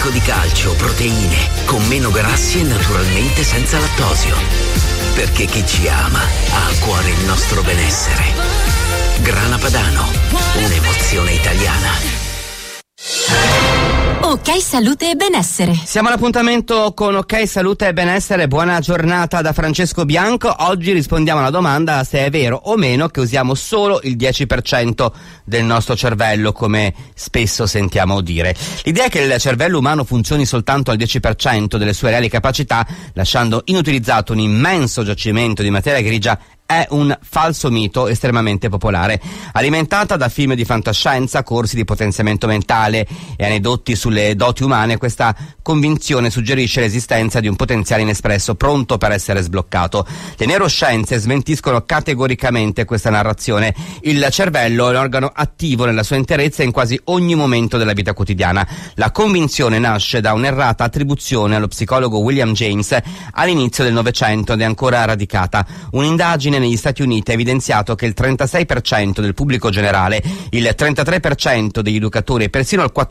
ricco di calcio, proteine, con meno grassi e naturalmente senza lattosio. Perché chi ci ama ha a cuore il nostro benessere. Grana Padano, un'emozione italiana. Ok Salute e Benessere. Siamo all'appuntamento con Ok Salute e Benessere. Buona giornata da Francesco Bianco. Oggi rispondiamo alla domanda se è vero o meno che usiamo solo il 10% del nostro cervello, come spesso sentiamo dire. L'idea che il cervello umano funzioni soltanto al 10% delle sue reali capacità, lasciando inutilizzato un immenso giacimento di materia grigia, è un falso mito estremamente popolare, alimentata da film di fantascienza, corsi di potenziamento mentale e aneddoti sulle doti umane. Questa convinzione suggerisce l'esistenza di un potenziale inespresso pronto per essere sbloccato. Le neuroscienze smentiscono categoricamente questa narrazione. Il cervello è un organo attivo nella sua interezza in quasi ogni momento della vita quotidiana. La convinzione nasce da un'errata attribuzione allo psicologo William James all'inizio del Novecento ed è ancora radicata. Un'indagine negli Stati Uniti ha evidenziato che il 36% del pubblico generale, il 33% degli educatori e persino il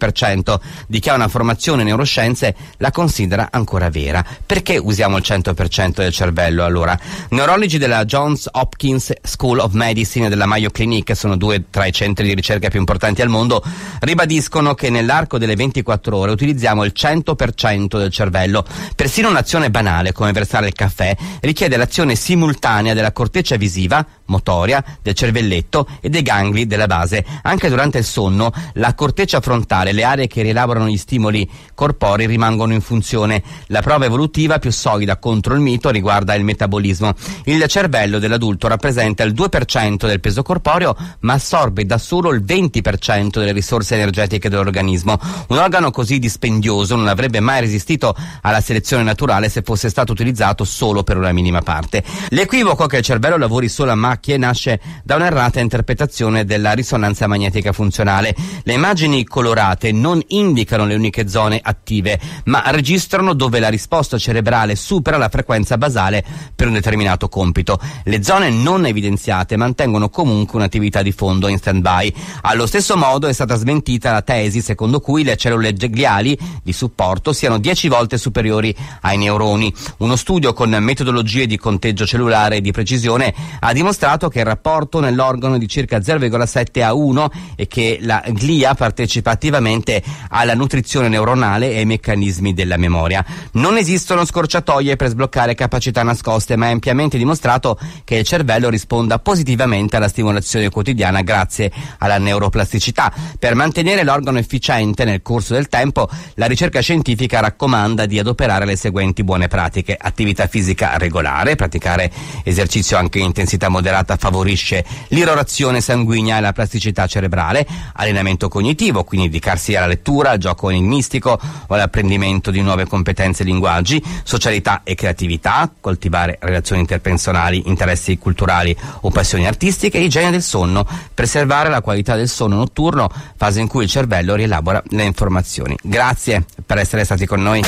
14% di chi ha una formazione in neuroscienze la considera ancora vera. Perché usiamo il 100% del cervello allora? Neurologi della Johns Hopkins School of Medicine e della Mayo Clinic, sono due tra i centri di ricerca più importanti al mondo, ribadiscono che nell'arco delle 24 ore utilizziamo il 100% del cervello. Persino un'azione banale come versare il caffè richiede l'azione simultanea della corteccia visiva, motoria, del cervelletto e dei gangli della base. Anche durante il sonno la corteccia frontale, le aree che rielaborano gli stimoli corporei, rimangono in funzione. La prova evolutiva più solida contro il mito riguarda il metabolismo. Il cervello dell'adulto rappresenta il 2% del peso corporeo, ma assorbe da solo il 20% delle risorse energetiche dell'organismo. Un organo così dispendioso non avrebbe mai resistito alla selezione naturale se fosse stato utilizzato solo per una minima parte. L'equivoco che il cervello lavori solo a macchie nasce da un'errata interpretazione della risonanza magnetica funzionale. Le immagini colorate non indicano le uniche zone attive, ma registrano dove la risposta cerebrale supera la frequenza basale per un determinato compito. Le zone non evidenziate mantengono comunque un'attività di fondo in stand-by. Allo stesso modo è stata smentita la tesi secondo cui le cellule gliali di supporto siano 10 volte superiori ai neuroni. Uno studio con metodologie di conteggio cellulare di precisione ha dimostrato che il rapporto nell'organo è di circa 0,7 a 1 e che la glia partecipa attivamente alla nutrizione neuronale e ai meccanismi della memoria. Non esistono scorciatoie per sbloccare capacità nascoste, ma è ampiamente dimostrato che il cervello risponda positivamente alla stimolazione quotidiana grazie alla neuroplasticità. Per mantenere l'organo efficiente nel corso del tempo, la ricerca scientifica raccomanda di adoperare le seguenti buone pratiche: attività fisica regolare, praticare esercizio anche in intensità moderata favorisce l'irrorazione sanguigna e la plasticità cerebrale, allenamento cognitivo, quindi dedicarsi alla lettura, al gioco enigmistico o all'apprendimento di nuove competenze e linguaggi, socialità e creatività, coltivare relazioni interpersonali, interessi culturali o passioni artistiche, igiene del sonno, preservare la qualità del sonno notturno, fase in cui il cervello rielabora le informazioni. Grazie per essere stati con noi.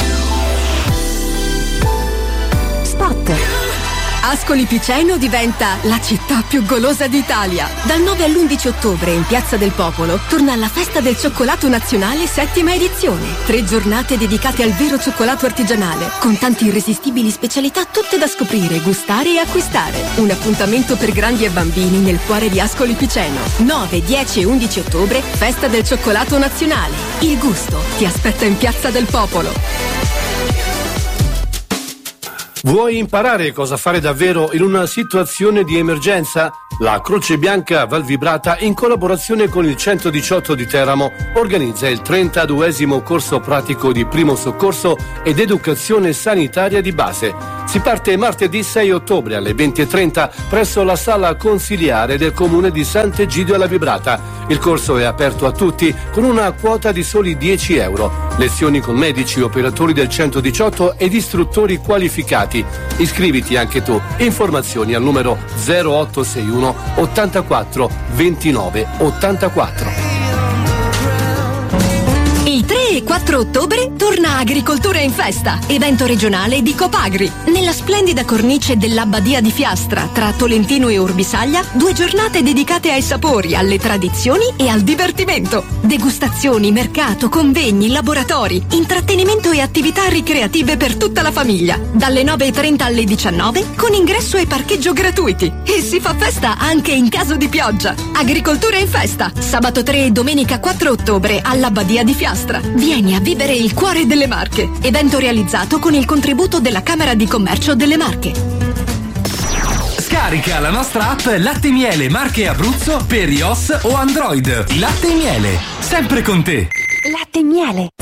Spot. Ascoli Piceno diventa la città più golosa d'Italia. Dal 9 all'11 ottobre in Piazza del Popolo torna la Festa del Cioccolato Nazionale 7ª edizione. 3 giornate dedicate al vero cioccolato artigianale, con tante irresistibili specialità tutte da scoprire, gustare e acquistare. Un appuntamento per grandi e bambini nel cuore di Ascoli Piceno. 9, 10 e 11 ottobre, Festa del Cioccolato Nazionale. Il gusto ti aspetta in Piazza del Popolo. Vuoi imparare cosa fare davvero in una situazione di emergenza? La Croce Bianca Valvibrata, in collaborazione con il 118 di Teramo, organizza il 32esimo corso pratico di primo soccorso ed educazione sanitaria di base. Si parte martedì 6 ottobre alle 20:30 presso la sala consiliare del comune di Sant'Egidio alla Vibrata. Il corso è aperto a tutti con una quota di soli 10 euro. Lezioni con medici, operatori del 118 ed istruttori qualificati. Iscriviti anche tu. Informazioni al numero 0861 84 29 84. Il 3 e 4 ottobre torna Agricoltura in Festa, evento regionale di Copagri. Nella splendida cornice dell'Abbadia di Fiastra, tra Tolentino e Urbisaglia, 2 giornate dedicate ai sapori, alle tradizioni e al divertimento. Degustazioni, mercato, convegni, laboratori, intrattenimento e attività ricreative per tutta la famiglia. Dalle 9:30 alle 19 con ingresso e parcheggio gratuiti. E si fa festa anche in caso di pioggia. Agricoltura in Festa, sabato 3 e domenica 4 ottobre all'Abbadia di Fiastra. Vieni a vivere il cuore delle Marche. Evento realizzato con il contributo della Camera di Commercio delle Marche. Scarica la nostra app Latte Miele Marche Abruzzo per iOS o Android. Latte Miele, sempre con te. Latte Miele.